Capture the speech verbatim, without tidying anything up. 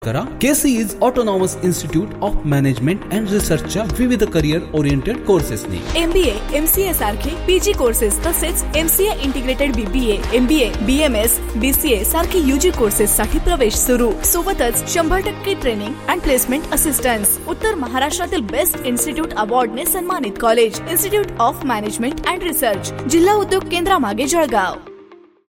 करा केसीज autonomous institute of management and रिसर्चच्या विविध career oriented कोर्सेसनी MBA MCA सारखे पीजी कोर्सेस तसेच MCA integrated BBA MBA BMS BCA सारखे UG courses साठी प्रवेश सुरू. सोबतच शंभर टक्के ट्रेनिंग अँड प्लेसमेंट असिस्टन्स. उत्तर महाराष्ट्रातील बेस्ट इन्स्टिट्यूट अवॉर्डने सन्मानित college institute of management and research, जिल्हा उद्योग केंद्रामागे जळगाव.